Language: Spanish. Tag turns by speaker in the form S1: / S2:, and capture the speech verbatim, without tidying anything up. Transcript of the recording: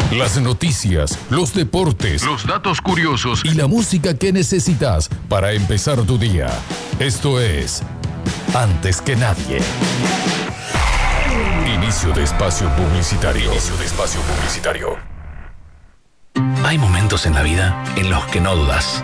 S1: Las noticias, los deportes, los datos curiosos y la música que necesitas para empezar tu día. Esto es Antes que Nadie. Inicio de espacio publicitario. Inicio de espacio publicitario.
S2: Hay momentos en la vida en los que no dudas.